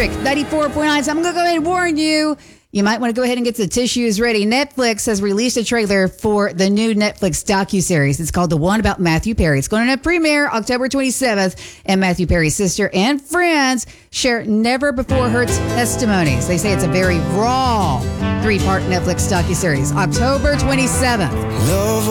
Electric 94.9. So I'm going to go ahead and warn you. You might want to go ahead and get the tissues ready. Netflix has released a trailer for the new Netflix docuseries. It's called The One About Matthew Perry. It's going to premiere October 27th, and Matthew Perry's sister and friends share never-before-heard testimonies. They say it's a very raw 3-part Netflix docuseries. October 27th.